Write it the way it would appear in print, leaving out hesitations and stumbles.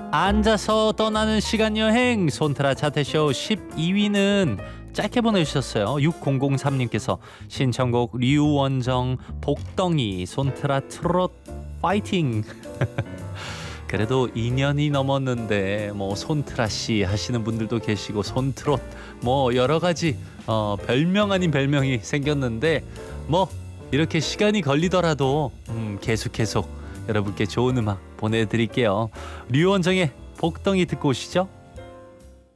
앉아서 떠나는 시간 여행 손트라 차트쇼 12위는 짧게 보내주셨어요. 6003님께서 신청곡 류원정 복덩이 손트라 트롯 파이팅. 그래도 2년이 넘었는데 뭐 손트라씨 하시는 분들도 계시고 손트롯 뭐 여러가지 별명 아닌 별명이 생겼는데 뭐 이렇게 시간이 걸리더라도 계속 여러분께 좋은 음악 보내드릴게요. 류원정의 복덩이 듣고 오시죠.